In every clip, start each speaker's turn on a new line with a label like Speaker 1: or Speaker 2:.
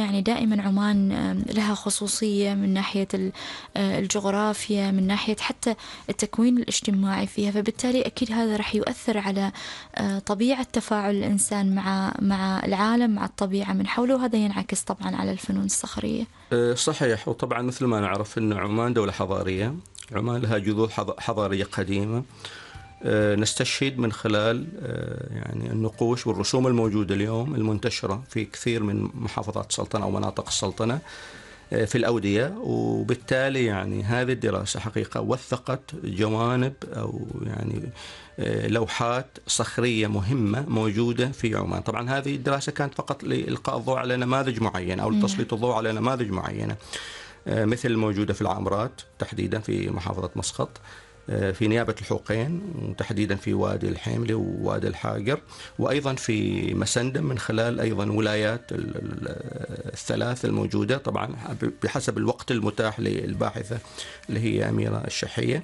Speaker 1: يعني دائما عمان لها خصوصية من ناحية الجغرافيا، من ناحية حتى التكوين الاجتماعي فيها، فبالتالي أكيد هذا راح يؤثر على طبيعة تفاعل الإنسان مع العالم، مع الطبيعة من حوله، وهذا ينعكس طبعا على الفنون الصخرية.
Speaker 2: صحيح. وطبعا مثل ما نعرف أن عمان دولة حضارية، عمان لها جذور حضارية قديمة نستشهد من خلال يعني النقوش والرسوم الموجودة اليوم المنتشرة في كثير من محافظات السلطنة أو مناطق السلطنة في الأودية. وبالتالي يعني هذه الدراسة حقيقة وثقت جوانب أو يعني لوحات صخرية مهمة موجودة في عمان. طبعا هذه الدراسة كانت فقط لإلقاء الضوء على نماذج معينة أو لتسليط الضوء على نماذج معينة، مثل الموجودة في العامرات تحديدا في محافظة مسقط، في نيابة الحوقين وتحديدا في وادي الحيملي ووادي الحاقر، وأيضا في مسندم من خلال أيضا ولايات الثلاث الموجودة طبعا بحسب الوقت المتاح للباحثة اللي هي أميرة الشحية.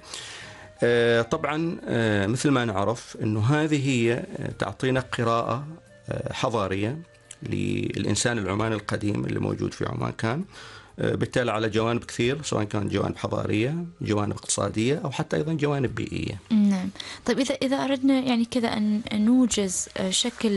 Speaker 2: طبعا مثل ما نعرف أنه هذه هي تعطينا قراءة حضارية للإنسان العماني القديم اللي موجود في عمان، كان بالتالي على جوانب كثير، سواء كان جوانب حضارية، جوانب اقتصادية، أو حتى أيضا جوانب بيئية.
Speaker 1: نعم. طيب إذا أردنا يعني كذا أن نوجز شكل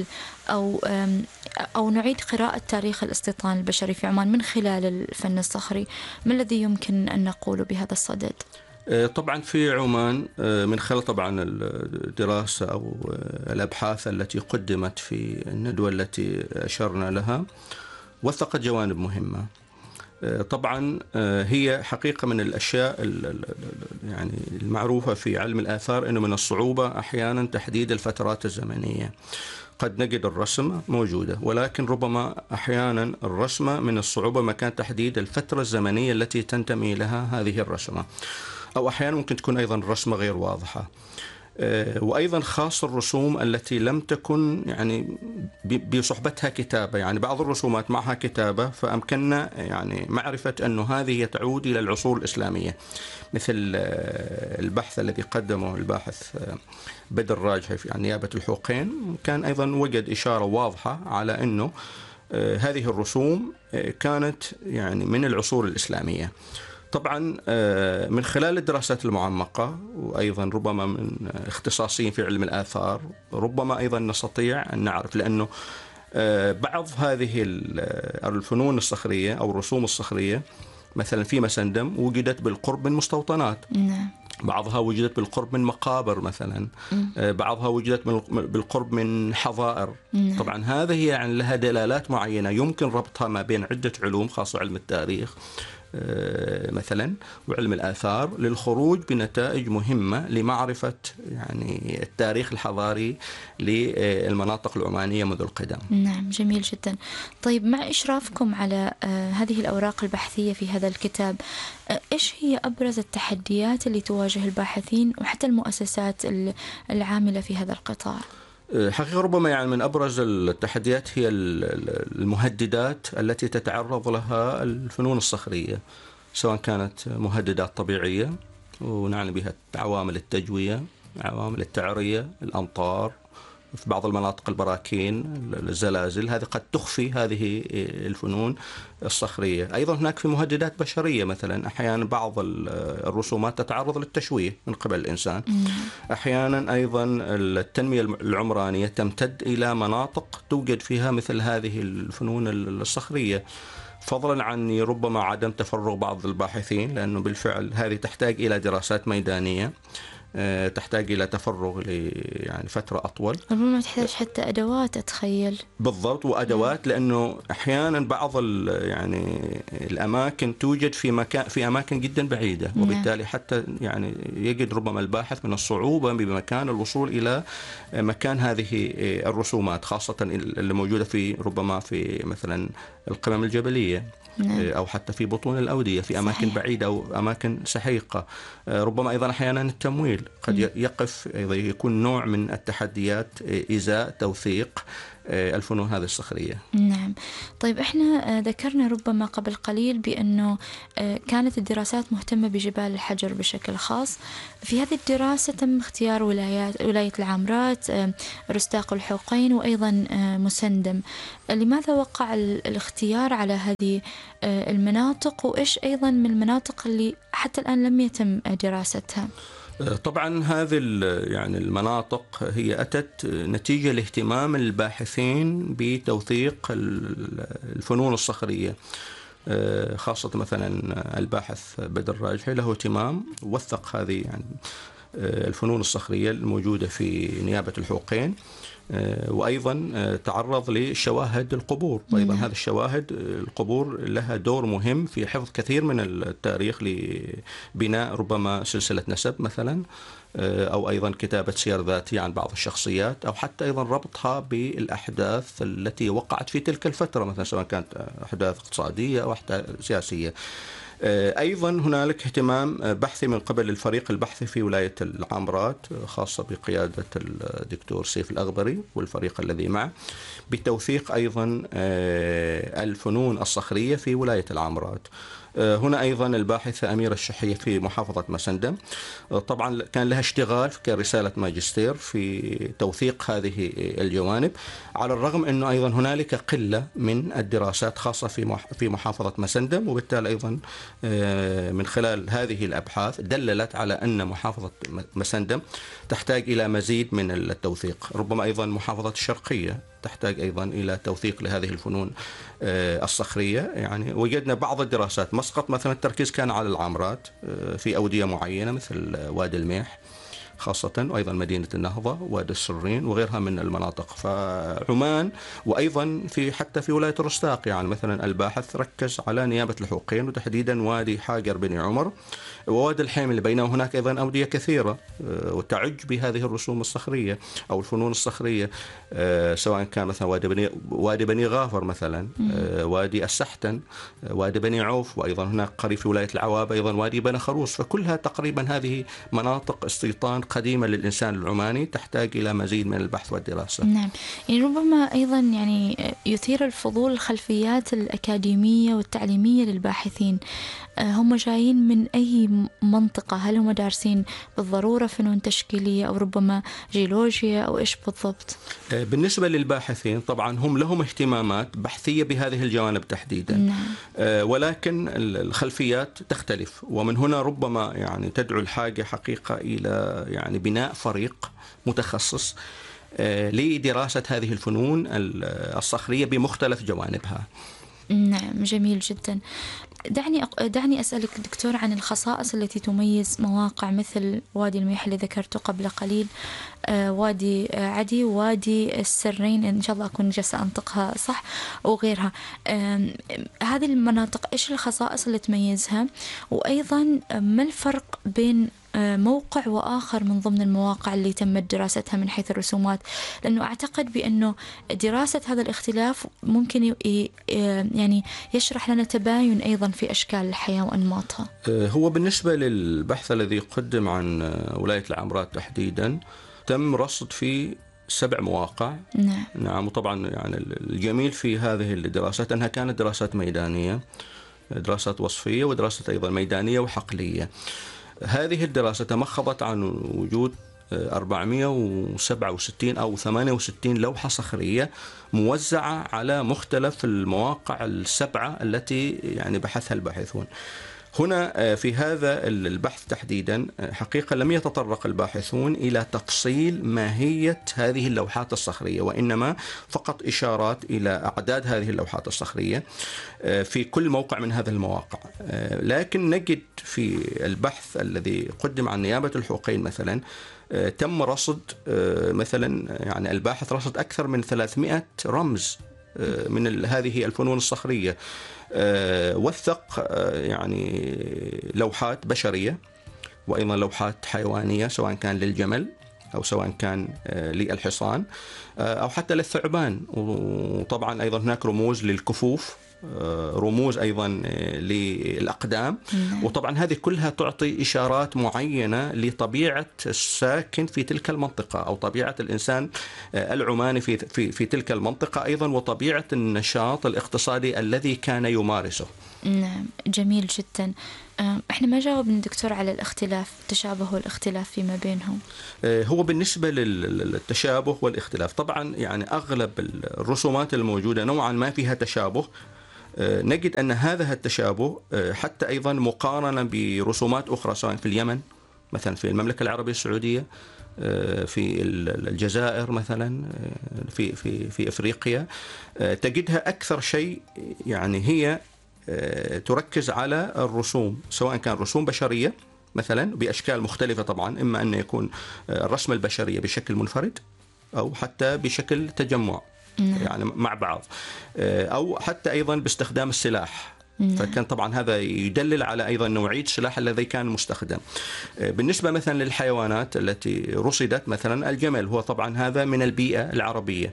Speaker 1: أو نعيد قراءة تاريخ الاستيطان البشري في عمان من خلال الفن الصخري، ما الذي يمكن أن نقوله بهذا الصدد؟
Speaker 2: طبعا في عمان من خلال طبعا الدراسة أو الأبحاث التي قدمت في الندوة التي أشرنا لها، وثقت جوانب مهمة. طبعا هي حقيقة من الأشياء يعني المعروفة في علم الآثار أنه من الصعوبة أحيانا تحديد الفترات الزمنية. قد نجد الرسمة موجودة، ولكن ربما أحيانا الرسمة من الصعوبة مكان تحديد الفترة الزمنية التي تنتمي لها هذه الرسمة، أو أحيانا ممكن تكون أيضا الرسمة غير واضحة. وأيضا خاص الرسوم التي لم تكن يعني بصحبتها كتابة، يعني بعض الرسومات معها كتابة فأمكننا يعني معرفة أنه هذه تعود إلى العصور الإسلامية، مثل البحث الذي قدمه الباحث بدر راجحي عن نيابة الحوقين، كان أيضا وجد إشارة واضحة على أنه هذه الرسوم كانت يعني من العصور الإسلامية. طبعا من خلال الدراسات المعمقة، وأيضا ربما من اختصاصيين في علم الآثار، ربما أيضا نستطيع أن نعرف، لأنه بعض هذه الفنون الصخرية أو الرسوم الصخرية مثلا في مسندم وجدت بالقرب من مستوطنات، بعضها وجدت بالقرب من مقابر مثلا، بعضها وجدت بالقرب من حظائر. طبعا هذه يعني لها دلالات معينة يمكن ربطها ما بين عدة علوم، خاصة علم التاريخ مثلا وعلم الآثار، للخروج بنتائج مهمة لمعرفة يعني التاريخ الحضاري للمناطق العمانية منذ القدم.
Speaker 1: نعم، جميل جدا. طيب مع إشرافكم على هذه الأوراق البحثية في هذا الكتاب، إيش هي أبرز التحديات اللي تواجه الباحثين وحتى المؤسسات العاملة في هذا القطاع؟
Speaker 2: حقيقة ربما يعني من أبرز التحديات هي المهددات التي تتعرض لها الفنون الصخرية، سواء كانت مهددات طبيعية ونعني بها عوامل التجوية، عوامل التعرية، الأمطار، في بعض المناطق البراكين، الزلازل، هذه قد تخفي هذه الفنون الصخرية. أيضا هناك في مهددات بشرية، مثلا أحيانا بعض الرسومات تتعرض للتشويه من قبل الإنسان، أحيانا أيضا التنمية العمرانية تمتد إلى مناطق توجد فيها مثل هذه الفنون الصخرية، فضلا عن ربما عدم تفرغ بعض الباحثين، لأنه بالفعل هذه تحتاج إلى دراسات ميدانية، تحتاج إلى تفرغ يعني فترة أطول،
Speaker 1: ربما تحتاج حتى أدوات أتخيل.
Speaker 2: بالضبط، وأدوات، لأنه أحيانا بعض يعني الأماكن توجد في أماكن جدا بعيدة، وبالتالي حتى يعني يجد ربما الباحث من الصعوبة بمكان الوصول إلى مكان هذه الرسومات، خاصة اللي موجودة في ربما في مثلا القمم الجبلية أو حتى في بطون الأودية في أماكن بعيدة أو أماكن سحيقة. ربما أيضا أحيانا التمويل قد يقف، أيضا يكون نوع من التحديات إزاء توثيق الفنون هذه الصخرية.
Speaker 1: نعم. طيب إحنا ذكرنا ربما قبل قليل بأنه كانت الدراسات مهتمة بجبال الحجر بشكل خاص. في هذه الدراسة تم اختيار ولاية العامرات، رستاق الحوقين، وأيضا مسندم. لماذا وقع الاختيار على هذه المناطق، وإيش أيضا من المناطق اللي حتى الآن لم يتم دراستها؟
Speaker 2: طبعا هذه يعني المناطق هي أتت نتيجة لاهتمام الباحثين بتوثيق الفنون الصخرية، خاصة مثلا الباحث بدر راجحي له اهتمام وثق هذه يعني الفنون الصخرية الموجودة في نيابة الحوقين، وأيضا تعرض لشواهد القبور. وأيضا هذه الشواهد القبور لها دور مهم في حفظ كثير من التاريخ لبناء ربما سلسلة نسب مثلا، أو أيضا كتابة سير ذاتية عن بعض الشخصيات، أو حتى أيضا ربطها بالأحداث التي وقعت في تلك الفترة، مثلا سواء كانت أحداث اقتصادية أو أحداث سياسية. أيضا هنالك اهتمام بحثي من قبل الفريق البحثي في ولاية العامرات، خاصة بقيادة الدكتور سيف الأغبري والفريق الذي معه، بتوثيق أيضا الفنون الصخرية في ولاية العامرات. هنا أيضا الباحثة أميرة الشحية في محافظة مسندم، طبعا كان لها اشتغال كرسالة ماجستير في توثيق هذه الجوانب، على الرغم أنه أيضا هنالك قلة من الدراسات خاصة في محافظة مسندم، وبالتالي أيضا من خلال هذه الأبحاث دللت على أن محافظة مسندم تحتاج إلى مزيد من التوثيق. ربما أيضا محافظة الشرقية تحتاج أيضا إلى توثيق لهذه الفنون الصخرية. يعني وجدنا بعض الدراسات مسقط مثلا التركيز كان على العامرات في أودية معينة مثل وادي الميح خاصة، وأيضا مدينة النهضة، وادي السرين، وغيرها من المناطق. فعمان وأيضا حتى في ولاية الرستاق، يعني مثلا الباحث ركز على نيابة الحوقين وتحديدا وادي حاجر بن عمر ووادي الحيم اللي بينهم هناك أيضا أودية كثيرة وتعج بهذه الرسوم الصخرية أو الفنون الصخرية، سواء كان مثلا وادي بني غافر مثلا، وادي السحتن، وادي بني عوف، وأيضا هناك قريب في ولاية العواب أيضا وادي بني خروص. فكلها تقريبا هذه مناطق استيطان قديمة للإنسان العماني تحتاج إلى مزيد من البحث والدراسة.
Speaker 1: نعم. يعني ربما أيضا يعني يثير الفضول الخلفيات الأكاديمية والتعليمية للباحثين. هم جايين من أي منطقة؟ هل هم دارسين بالضرورة فنون تشكيلية أو ربما جيولوجيا أو إيش بالضبط؟
Speaker 2: بالنسبة للباحثين طبعا هم لهم اهتمامات بحثية بهذه الجوانب تحديدا.
Speaker 1: نعم.
Speaker 2: ولكن الخلفيات تختلف، ومن هنا ربما يعني تدعو الحاجة حقيقة إلى يعني بناء فريق متخصص لدراسة هذه الفنون الصخرية بمختلف جوانبها.
Speaker 1: نعم، جميل جدا. دعني أسألك دكتور عن الخصائص التي تميز مواقع مثل وادي الميح اللي ذكرته قبل قليل، وادي عدي، وادي السرين، إن شاء الله أكون جالسة أنطقها صح، وغيرها. هذه المناطق إيش الخصائص اللي تميزها؟ وأيضا ما الفرق بين موقع وآخر من ضمن المواقع اللي تمت دراستها من حيث الرسومات؟ لأنه أعتقد بأنه دراسة هذا الاختلاف ممكن يعني يشرح لنا تباين أيضا في أشكال الحياة وأنماطها.
Speaker 2: هو بالنسبة للبحث الذي قدم عن ولاية العامرات تحديدا تم رصد في 7 مواقع. نعم. وطبعا يعني الجميل في هذه الدراسات أنها كانت دراسات ميدانية، دراسات وصفية ودراسات أيضا ميدانية وحقلية. هذه الدراسة تمخضت عن وجود 467 أو 68 لوحة صخرية موزعة على مختلف المواقع ال7 التي يعني بحثها الباحثون. هنا في هذا البحث تحديدا حقيقة لم يتطرق الباحثون إلى تفصيل ماهية هذه اللوحات الصخرية، وإنما فقط إشارات إلى أعداد هذه اللوحات الصخرية في كل موقع من هذه المواقع. لكن نجد في البحث الذي قدم عن نيابة الحوقين مثلا تم رصد مثلا يعني الباحث رصد أكثر من 300 رمز من هذه الفنون الصخرية، وثق يعني لوحات بشرية وأيضا لوحات حيوانية سواء كان للجمل أو سواء كان للحصان أو حتى للثعبان. وطبعا أيضا هناك رموز للكفوف رموز أيضا للأقدام. وطبعا هذه كلها تعطي إشارات معينة لطبيعة الساكن في تلك المنطقة أو طبيعة الإنسان العماني في تلك المنطقة أيضا، وطبيعة النشاط الاقتصادي الذي كان يمارسه.
Speaker 1: نعم، جميل جدا. احنا ما جاوبنا دكتور على الاختلاف، التشابه والاختلاف فيما بينهم.
Speaker 2: هو بالنسبة للتشابه والاختلاف طبعا يعني أغلب الرسومات الموجودة نوعا ما فيها تشابه. نجد أن هذا التشابه حتى أيضا مقارنة برسومات أخرى سواء في اليمن مثلا، في المملكة العربية السعودية، في الجزائر مثلا، في أفريقيا، تجدها أكثر شيء يعني هي تركز على الرسوم، سواء كان رسوم بشرية مثلا بأشكال مختلفة طبعا، إما أن يكون الرسم البشرية بشكل منفرد أو حتى بشكل تجمع يعني مع بعض، أو حتى أيضا باستخدام السلاح. فكان طبعا هذا يدلل على أيضا نوعية السلاح الذي كان مستخدم. بالنسبة مثلا للحيوانات التي رصدت، مثلا الجمل هو طبعا هذا من البيئة العربية.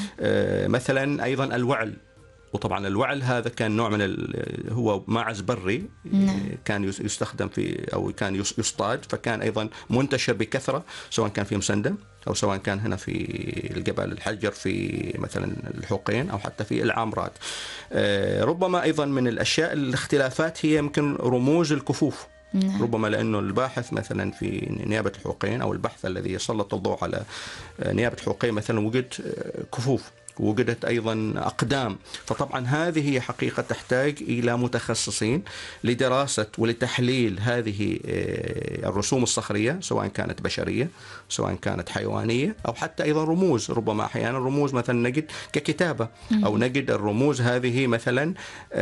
Speaker 2: مثلا أيضا الوعل، وطبعا الوعل هذا كان نوع من هو ماعز بري كان يستخدم في أو كان يصطاد، فكان أيضا منتشر بكثرة سواء كان في مسندم أو سواء كان هنا في الجبال الحجر في مثلا الحوقين أو حتى في العامرات. ربما أيضا من الأشياء الاختلافات هي يمكن رموز الكفوف. ربما لأنه الباحث مثلا في نيابة الحوقين أو البحث الذي يسلط الضوء على نيابة الحوقين مثلا وجد كفوف، وجدت أيضا أقدام. فطبعا هذه هي حقيقة تحتاج إلى متخصصين لدراسة ولتحليل هذه الرسوم الصخرية، سواء كانت بشرية سواء كانت حيوانية أو حتى أيضا رموز. ربما أحيانا رموز مثلا نجد ككتابة، أو نجد الرموز هذه مثلا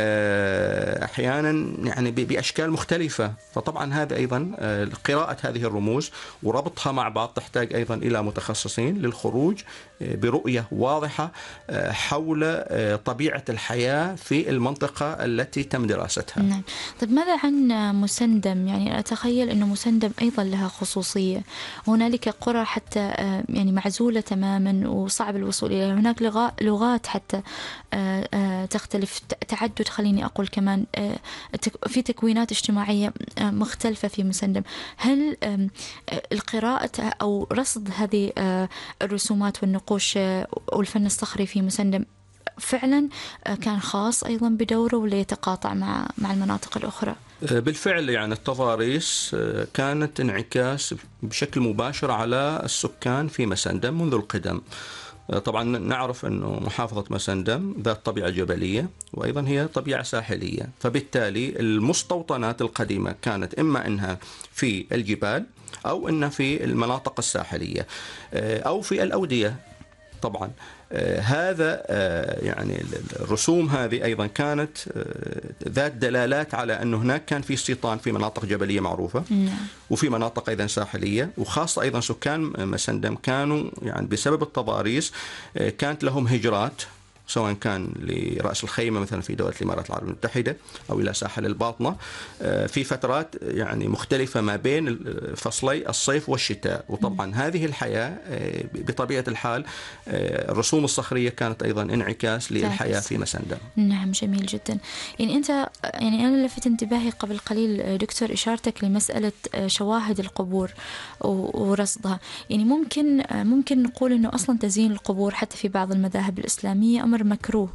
Speaker 2: أحيانا يعني بأشكال مختلفة. فطبعا هذا أيضا قراءة هذه الرموز وربطها مع بعض تحتاج أيضا إلى متخصصين للخروج برؤية واضحة حول طبيعة الحياة في المنطقة التي تم دراستها.
Speaker 1: نعم. طيب ماذا عن مسندم؟ يعني أتخيل أنه مسندم أيضا لها خصوصية، هنالك قرى حتى يعني معزولة تماما وصعب الوصول إليها، هناك لغات حتى تختلف، تعدد خليني أقول كمان، في تكوينات اجتماعية مختلفة في مسندم. هل القراءة أو رصد هذه الرسومات والنقوش والفن الصخري في مسندم فعلا كان خاص أيضا بدوره ولا يتقاطع مع المناطق الأخرى؟
Speaker 2: بالفعل يعني التضاريس كانت انعكاس بشكل مباشر على السكان في مسندم منذ القدم. طبعا نعرف أنه محافظة مسندم ذات طبيعة جبلية وأيضا هي طبيعة ساحلية، فبالتالي المستوطنات القديمة كانت إما أنها في الجبال أو أنها في المناطق الساحلية أو في الأودية. طبعا هذا يعني الرسوم هذه أيضا كانت ذات دلالات على أنه هناك كان في استيطان في مناطق جبلية معروفة وفي مناطق أيضا ساحلية، وخاصة أيضا سكان مسندم كانوا يعني بسبب التضاريس كانت لهم هجرات، سواء كان لرأس الخيمة مثلا في دولة الإمارات العربية المتحدة أو إلى ساحل الباطنة في فترات يعني مختلفة ما بين فصلي الصيف والشتاء. وطبعا هذه الحياة بطبيعة الحال الرسوم الصخرية كانت أيضا انعكاس للحياة في مسندم.
Speaker 1: نعم، جميل جدا. يعني أنت يعني أنا لفت انتباهي قبل قليل دكتور إشارتك لمسألة شواهد القبور ورصدها. يعني ممكن نقول إنه أصلا تزيين القبور حتى في بعض المذاهب الإسلامية أمر مكروه،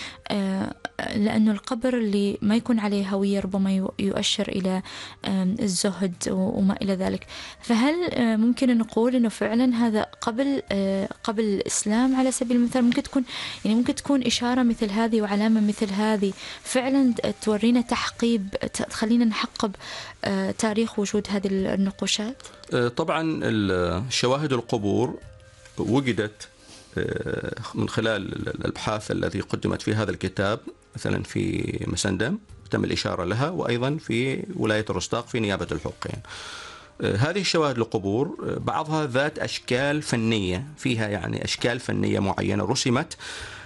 Speaker 1: لأنه القبر اللي ما يكون عليه هوية ربما يؤشر إلى الزهد وما إلى ذلك. فهل ممكن نقول إنه فعلا هذا قبل الإسلام على سبيل المثال؟ ممكن تكون إشارة مثل هذه وعلامة مثل هذه فعلا تورينا تحقيب، تخلينا نحقب تاريخ وجود هذه النقوشات.
Speaker 2: طبعا شواهد القبور وجدت من خلال الأبحاث التي قدمت في هذا الكتاب، مثلا في مسندم تم الإشارة لها، وأيضا في ولاية الرستاق في نيابة الحوقين. هذه الشواهد القبور بعضها ذات أشكال فنية، فيها يعني أشكال فنية معينة رسمت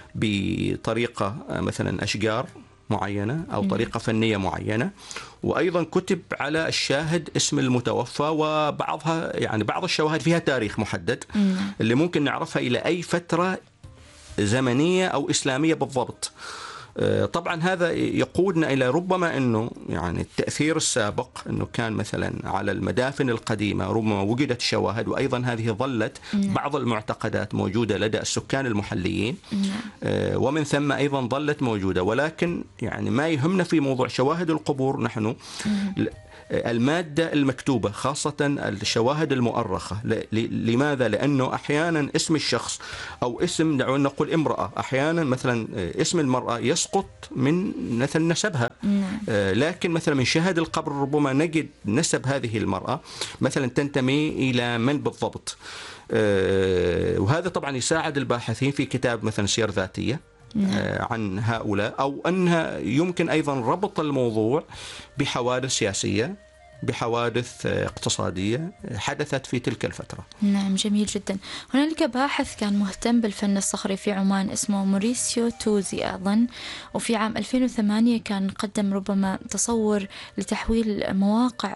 Speaker 2: بطريقة مثلا أشجار معينة أو طريقة فنية معينة، وأيضا كتب على الشاهد اسم المتوفى، وبعضها يعني بعض الشواهد فيها تاريخ محدد اللي ممكن نعرفها إلى أي فترة زمنية أو إسلامية بالضبط. طبعا هذا يقودنا إلى ربما أنه يعني التأثير السابق أنه كان مثلا على المدافن القديمة ربما وجدت شواهد، وأيضا هذه ظلت بعض المعتقدات موجودة لدى السكان المحليين، ومن ثم أيضا ظلت موجودة. ولكن يعني ما يهمنا في موضوع شواهد القبور نحن المادة المكتوبة، خاصة الشواهد المؤرخة. لماذا؟ لأنه أحيانا اسم الشخص أو اسم دعونا نقول امرأة، أحيانا مثلا اسم المرأة يسقط من مثلا نسبها، لكن مثلا من شهادة القبر ربما نجد نسب هذه المرأة مثلا تنتمي إلى من بالضبط. وهذا طبعا يساعد الباحثين في كتاب مثلا سير ذاتية عن هؤلاء، أو أنها يمكن أيضا ربط الموضوع بحوادث سياسية، بحوادث اقتصادية حدثت في تلك الفترة.
Speaker 1: نعم، جميل جدا. هنالك باحث كان مهتم بالفن الصخري في عمان اسمه موريسيو توزي أظن، وفي عام 2008 كان قدم ربما تصور لتحويل مواقع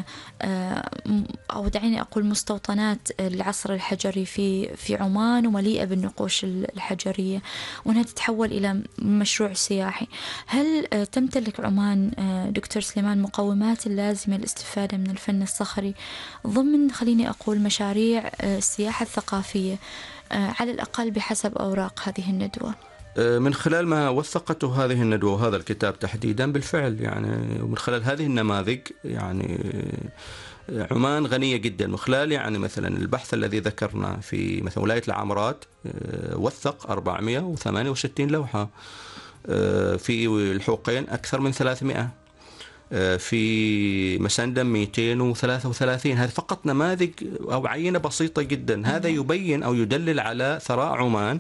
Speaker 1: أو دعيني أقول مستوطنات العصر الحجري في عمان ومليئة بالنقوش الحجرية، وأنها تتحول إلى مشروع سياحي. هل تمتلك عمان دكتور سليمان مقومات اللازمة الاستفادة من الفن الصخري ضمن خليني أقول مشاريع السياحة الثقافية على الأقل بحسب أوراق هذه الندوة؟
Speaker 2: من خلال ما وثقته هذه الندوة وهذا الكتاب تحديدا بالفعل، يعني ومن خلال هذه النماذج يعني عمان غنية جدا. من خلال يعني مثلا البحث الذي ذكرنا في مثلا ولاية العامرات وثق 468 لوحة، في الحوقين أكثر من 300، في مسندم 233. هذه فقط نماذج أو عينة بسيطة جدا. هذا يبين أو يدلل على ثراء عمان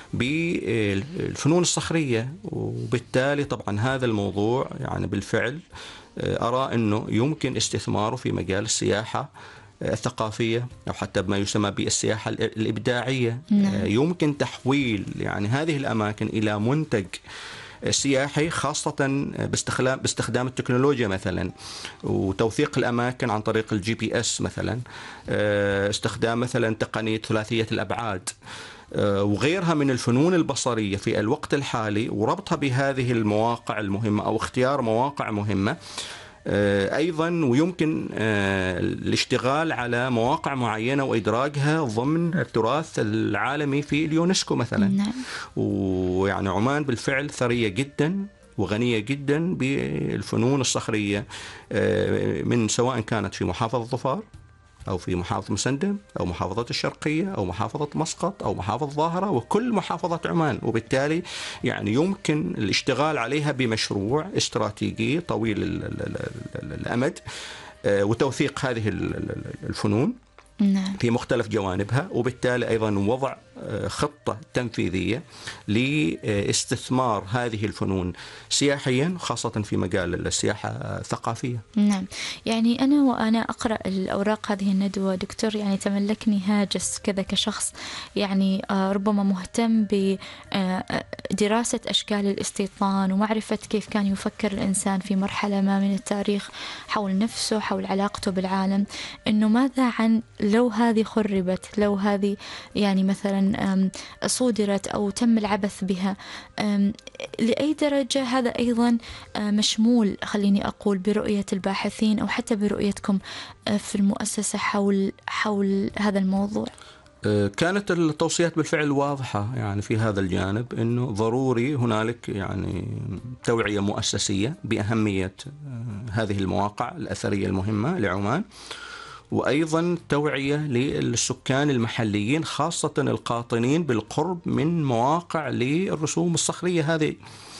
Speaker 2: بالفنون الصخرية، وبالتالي طبعا هذا الموضوع يعني بالفعل أرى أنه يمكن استثماره في مجال السياحة الثقافية أو حتى بما يسمى بالسياحة الإبداعية. يمكن تحويل يعني هذه الأماكن إلى منتج سياحي، خاصة باستخدام التكنولوجيا مثلا، وتوثيق الأماكن عن طريق الGPS مثلا، استخدام مثلا تقنية ثلاثية الأبعاد وغيرها من الفنون البصرية في الوقت الحالي، وربطها بهذه المواقع المهمة أو اختيار مواقع مهمة أيضا. ويمكن الاشتغال على مواقع معينة وإدراجها ضمن التراث العالمي في اليونسكو مثلا. ويعني عمان بالفعل ثرية جدا وغنية جدا بالفنون الصخرية، من سواء كانت في محافظة ظفار أو في محافظة مسندم أو محافظة الشرقية أو محافظة مسقط أو محافظة ظاهرة وكل محافظة عمان. وبالتالي يعني يمكن الاشتغال عليها بمشروع استراتيجي طويل الأمد وتوثيق هذه الفنون في مختلف جوانبها، وبالتالي أيضا وضع خطة تنفيذية لاستثمار هذه الفنون سياحيا، خاصة في مجال السياحة الثقافية.
Speaker 1: نعم، يعني أنا وأنا أقرأ الأوراق هذه الندوة دكتور يعني تملكني هاجس كذا كشخص يعني ربما مهتم بدراسة أشكال الاستيطان ومعرفة كيف كان يفكر الإنسان في مرحلة ما من التاريخ حول نفسه، حول علاقته بالعالم، إنه ماذا عن لو هذه خربت، لو هذه يعني مثلا صودرت أو تم العبث بها، لأي درجة هذا أيضا مشمول خليني أقول برؤية الباحثين أو حتى برؤيتكم في المؤسسة حول هذا الموضوع؟
Speaker 2: كانت التوصيات بالفعل واضحة يعني في هذا الجانب، أنه ضروري هنالك يعني توعية مؤسسية بأهمية هذه المواقع الأثرية المهمة لعمان، وأيضا توعية للسكان المحليين خاصة القاطنين بالقرب من مواقع للرسوم الصخرية هذه.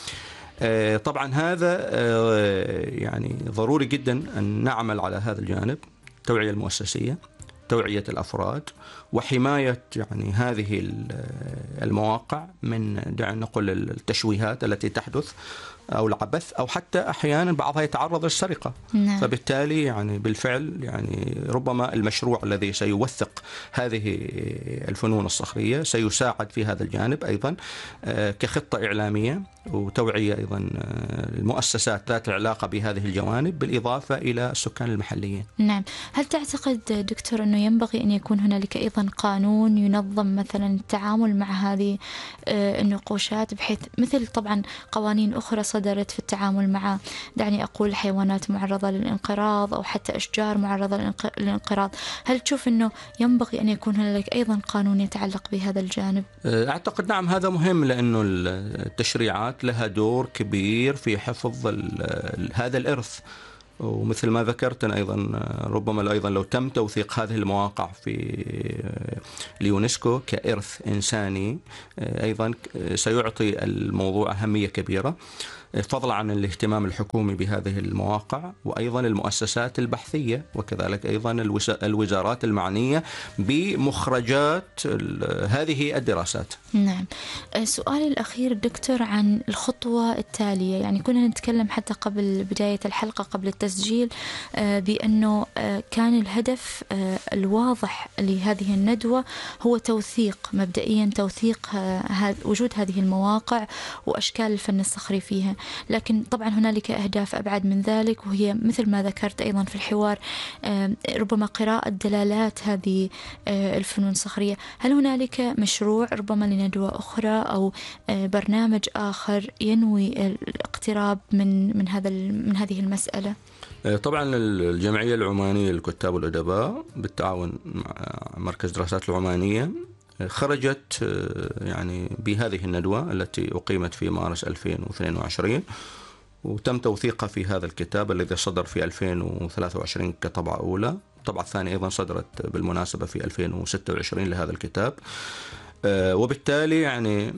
Speaker 2: طبعا هذا يعني ضروري جدا أن نعمل على هذا الجانب، التوعية المؤسسية، توعية الأفراد، وحماية يعني هذه المواقع من دعنا نقول التشويهات التي تحدث أو العبث، أو حتى أحيانا بعضها يتعرض للسرقة.
Speaker 1: نعم.
Speaker 2: فبالتالي يعني بالفعل يعني ربما المشروع الذي سيوثق هذه الفنون الصخرية سيساعد في هذا الجانب أيضا كخطة إعلامية وتوعية أيضا المؤسسات ذات العلاقة بهذه الجوانب، بالإضافة إلى السكان المحليين.
Speaker 1: نعم. هل تعتقد دكتور أنه ينبغي أن يكون هنالك أيضا قانون ينظم مثلا التعامل مع هذه النقوشات، بحيث مثل طبعا قوانين أخرى صدرت في التعامل مع، دعني أقول، حيوانات معرضة للانقراض أو حتى أشجار معرضة للانقراض، هل تشوف أنه ينبغي أن يكون هنالك أيضا قانون يتعلق بهذا الجانب؟
Speaker 2: أعتقد نعم، هذا مهم، لأنه التشريعات لها دور كبير في حفظ هذا الإرث. ومثل ما ذكرت أيضا ربما أيضا لو تم توثيق هذه المواقع في اليونسكو كإرث إنساني أيضا سيعطي الموضوع أهمية كبيرة، فضلا عن الاهتمام الحكومي بهذه المواقع، وأيضا المؤسسات البحثية، وكذلك أيضا الوزارات المعنية بمخرجات هذه الدراسات.
Speaker 1: نعم. سؤالي الأخير دكتور عن الخطوة التالية، يعني كنا نتكلم حتى قبل بداية الحلقة قبل التسجيل بأنه كان الهدف الواضح لهذه الندوة هو توثيق مبدئيا توثيق وجود هذه المواقع وأشكال الفن الصخري فيها، لكن طبعا هنالك أهداف أبعد من ذلك، وهي مثل ما ذكرت أيضا في الحوار ربما قراءة دلالات هذه الفنون الصخرية. هل هنالك مشروع ربما لندوة أخرى أو برنامج آخر ينوي الاقتراب من هذه المسألة؟
Speaker 2: طبعا الجمعية العمانية للكتاب والأدباء بالتعاون مع مركز دراسات العمانية خرجت يعني بهذه الندوة التي أقيمت في مارس 2022، وتم توثيقها في هذا الكتاب الذي صدر في 2023 كطبعة أولى. الطبعة الثانية أيضا صدرت بالمناسبة في 2026 لهذا الكتاب. وبالتالي يعني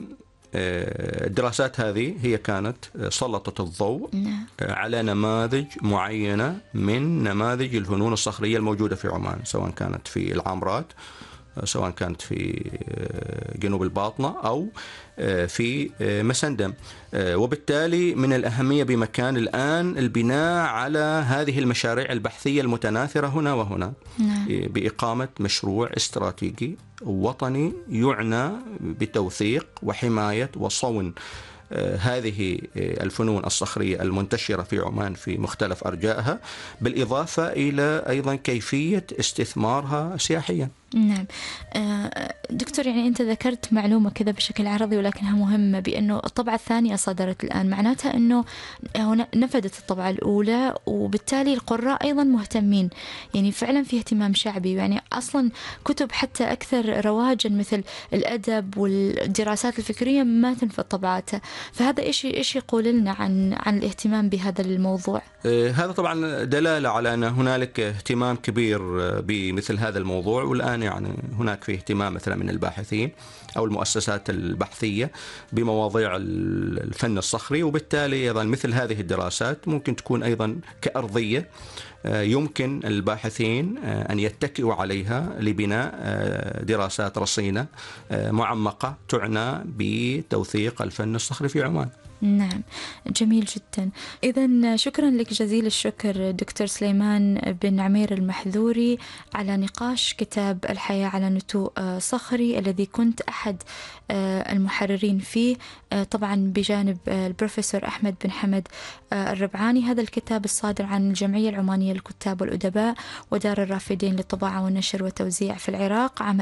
Speaker 2: الدراسات هذه هي كانت سلطت الضوء على نماذج معينة من نماذج الفنون الصخرية الموجودة في عمان، سواء كانت في العامرات، سواء كانت في جنوب الباطنة أو في مسندم. وبالتالي من الأهمية بمكان الآن البناء على هذه المشاريع البحثية المتناثرة هنا وهنا بإقامة مشروع استراتيجي وطني يعنى بتوثيق وحماية وصون هذه الفنون الصخرية المنتشرة في عمان في مختلف أرجائها، بالإضافة إلى أيضا كيفية استثمارها سياحيا.
Speaker 1: نعم. دكتور، يعني أنت ذكرت معلومة كذا بشكل عرضي ولكنها مهمة، بأنه الطبعة الثانية صدرت الآن، معناتها أنه هنا نفدت الطبعة الأولى، وبالتالي القراء أيضا مهتمين، يعني فعلا في اهتمام شعبي، يعني أصلا كتب حتى أكثر رواجا مثل الأدب والدراسات الفكرية ما تنفذ طبعاتها، فهذا إيش يقول لنا عن الاهتمام بهذا الموضوع؟
Speaker 2: هذا طبعا دلالة على أن هنالك اهتمام كبير بمثل هذا الموضوع، والآن يعني هناك في اهتمام مثلا من الباحثين أو المؤسسات البحثية بمواضيع الفن الصخري، وبالتالي أيضا مثل هذه الدراسات ممكن تكون أيضا كأرضية يمكن الباحثين أن يتكئوا عليها لبناء دراسات رصينة معمقة تعنى بتوثيق الفن الصخري في عمان.
Speaker 1: نعم، جميل جدا. إذن شكرا لك جزيل الشكر دكتور سليمان بن عمير المحذوري على نقاش كتاب الحياة على نتوء صخري الذي كنت أحد المحررين فيه، طبعا بجانب البروفيسور أحمد بن حمد الربعاني. هذا الكتاب الصادر عن الجمعية العمانية للكتاب والأدباء ودار الرافدين للطباعة والنشر والتوزيع في العراق عام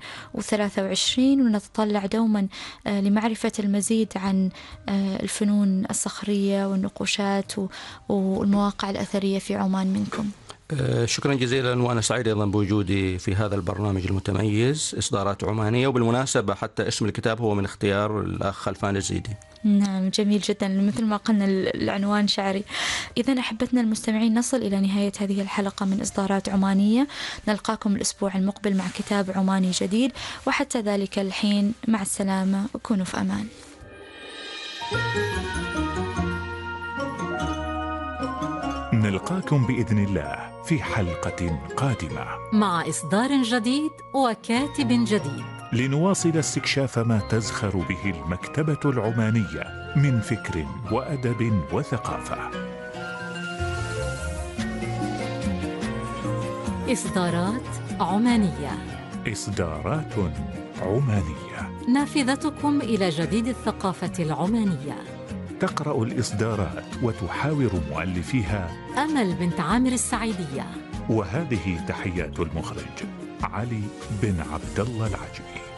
Speaker 1: 2023، ونتطلع دوما لمعرفة المزيد عن الفنون الصخرية والنقوشات والمواقع الأثرية في عمان منكم.
Speaker 2: شكرا جزيلا، وأنا سعيد أيضا بوجودي في هذا البرنامج المتميز إصدارات عمانية، وبالمناسبة حتى اسم الكتاب هو من اختيار الأخ خلفان الزيدي.
Speaker 1: نعم، جميل جدا، مثل ما قلنا العنوان شعري. إذن أحبتنا المستمعين، نصل إلى نهاية هذه الحلقة من إصدارات عمانية، نلقاكم الأسبوع المقبل مع كتاب عماني جديد، وحتى ذلك الحين مع السلامة وكونوا في أمان.
Speaker 3: نلقاكم بإذن الله في حلقة قادمة
Speaker 4: مع إصدار جديد وكاتب جديد،
Speaker 3: لنواصل استكشاف ما تزخر به المكتبة العمانية من فكر وأدب وثقافة.
Speaker 4: إصدارات عمانية.
Speaker 3: إصدارات عمانية.
Speaker 4: نافذتكم إلى جديد الثقافة العمانية.
Speaker 3: تقرأ الإصدارات وتحاور مؤلفيها
Speaker 4: أمل بنت عامر السعيدية.
Speaker 3: وهذه تحيات المخرج علي بن عبد الله العجمي.